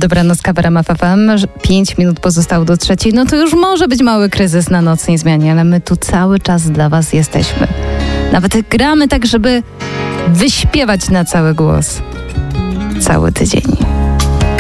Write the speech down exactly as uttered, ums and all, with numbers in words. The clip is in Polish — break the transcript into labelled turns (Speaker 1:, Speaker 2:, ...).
Speaker 1: Dobranoc, K W R M F M. Pięć minut pozostało do trzeciej. No to już może być mały kryzys na nocnej zmianie, ale my tu cały czas dla was jesteśmy. Nawet gramy tak, żeby wyśpiewać na cały głos cały tydzień.